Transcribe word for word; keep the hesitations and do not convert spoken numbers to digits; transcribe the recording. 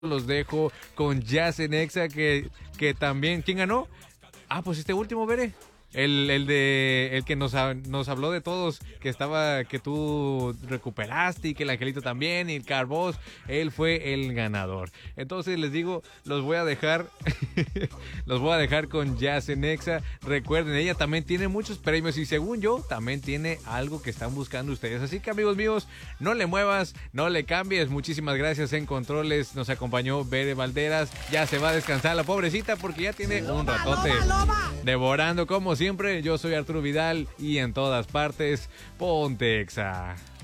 los dejo con Jazz en Exa, que, que también... ¿Quién ganó? Ah, pues este último, Bere. El, el de el que nos, nos habló de todos, que estaba, que tú recuperaste y que el Angelito también y el Carboss, él fue el ganador. Entonces les digo, los voy a dejar, los voy a dejar con Jazz en Exa. Recuerden, ella también tiene muchos premios y según yo, también tiene algo que están buscando ustedes. Así que amigos míos, no le muevas, no le cambies. Muchísimas gracias en controles. Nos acompañó Bere Valderas. Ya se va a descansar la pobrecita porque ya tiene un ratote devorando como siempre. Yo soy Arturo Vidal y en todas partes, ponte Exa.